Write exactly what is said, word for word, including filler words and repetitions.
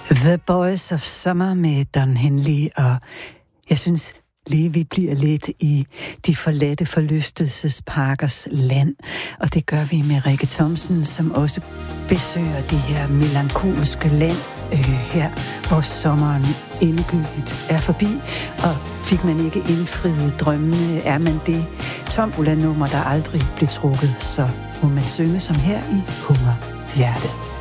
The Boys of Summer med Don Henley, og jeg synes lige, vi bliver lidt i de forladte forlystelsesparkers land, og det gør vi med Rikke Thomsen, som også besøger det her melankolske land øh, her, hvor sommeren endegyldigt er forbi, og fik man ikke indfriet drømmene, er man det tombola-nummer, der aldrig blev trukket, så må man synge som her i Hunger Hjerte.